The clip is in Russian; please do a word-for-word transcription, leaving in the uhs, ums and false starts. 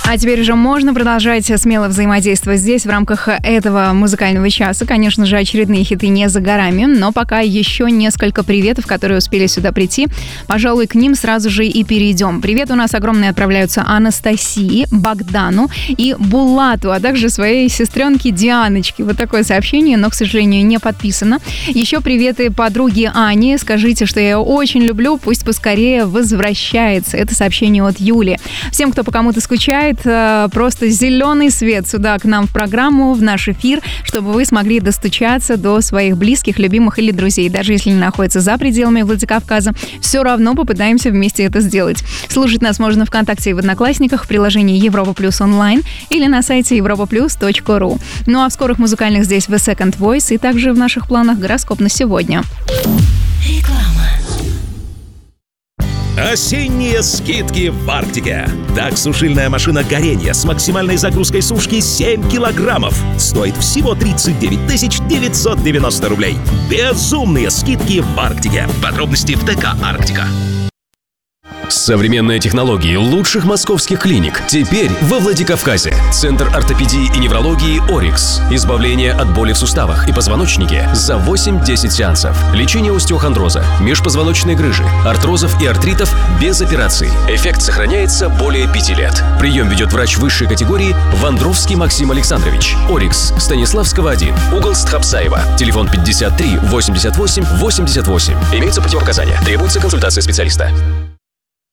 А теперь уже можно продолжать смело взаимодействовать здесь в рамках этого музыкального часа. Конечно же, очередные хиты не за горами, но пока еще несколько приветов, которые успели сюда прийти. Пожалуй, к ним сразу же и перейдем. Привет у нас огромные отправляются Анастасии, Богдану и Булату, а также своей сестренке Дианочке. Вот такое сообщение, но, к сожалению, не подписано. Еще приветы подруге Ане. Скажите, что я ее очень люблю, пусть поскорее возвращается. Это сообщение от Юли. Всем, кто по кому-то скучает, просто зеленый свет сюда к нам в программу, в наш эфир, чтобы вы смогли достучаться до своих близких, любимых или друзей. Даже если не находятся за пределами Владикавказа, все равно попытаемся вместе это сделать. Слушать нас можно ВКонтакте и в Одноклассниках, в приложении Европа Плюс онлайн или на сайте европа плюс точка ру. Ну а в скорых музыкальных здесь The Second Voice и также в наших планах гороскоп на сегодня. Реклама. Осенние скидки в Арктике. Так, сушильная машина Горенья с максимальной загрузкой сушки семь килограммов стоит всего тридцать девять тысяч девятьсот девяносто рублей. Безумные скидки в Арктике. Подробности в ТК «Арктика». Современные технологии лучших московских клиник теперь во Владикавказе. Центр ортопедии и неврологии «Орикс». Избавление от боли в суставах и позвоночнике за восемь-десять сеансов. Лечение остеохондроза, межпозвоночной грыжи, артрозов и артритов без операций. Эффект сохраняется более пяти лет. Прием ведет врач высшей категории Вандровский Максим Александрович. «Орикс», Станиславского, один, угол Стхапсаева. Телефон пятьдесят три восемьдесят восемь восемьдесят восемь. Имеются противопоказания. Требуется консультация специалиста.